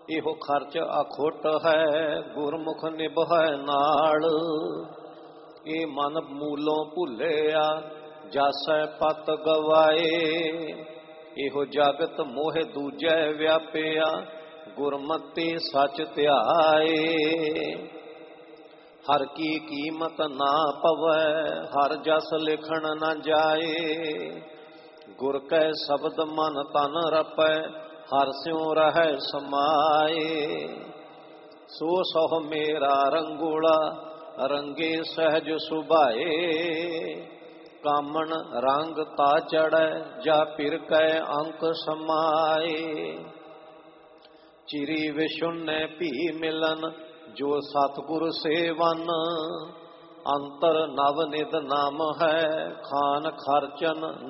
ਇਹੋ ਖਰਚ ਅਖੁੱਟ ਹੈ, ਗੁਰਮੁਖ ਨਿਭੈ ਨਾਲ। ਇਹ ਮਨ ਮੂਲੋਂ ਭੁੱਲਿਆ, ਜਾਸੈ ਪਤ ਗਵਾਏ। ਇਹੋ ਜਗਤ ਮੋਹ ਦੂਜੈ ਵਿਆਪਿਆ, ਗੁਰਮਤਿ ਸਚ ਧਿਆਏ। ਹਰ ਕੀ ਕੀਮਤ ਨਾ ਪਵੈ, ਹਰ ਜਸ ਲਿਖਣ ਨਾ ਜਾਏ। ਗੁਰ ਕੈ ਸ਼ਬਦ ਮਨ ਤਨ ਰਪੈ, ਹਰ ਸਿਉ ਰਹਿ ਸਮਾਏ। ਸੋ ਸਹੁ ਮੇਰਾ ਰੰਗੂਲਾ, ਰੰਗੇ ਸਹਿਜ ਸੁਭਾਏ। ਕਾਮਣ ਰੰਗ ਤਾ ਚੜੈ, ਜਾ ਪਿਰ ਕੈ ਅੰਕ ਸਮਾਏ। ਚਿਰੀ ਵਿਸ਼ੁੰਨੈ ਭੀ ਮਿਲਨ, ਜੋ ਸਤਿਗੁਰ ਸੇਵਨ। ਅੰਤਰ ਨਵ ਨਿਧ ਨਾਮ ਹੈ, ਖਾਨ ਖਰਚਨ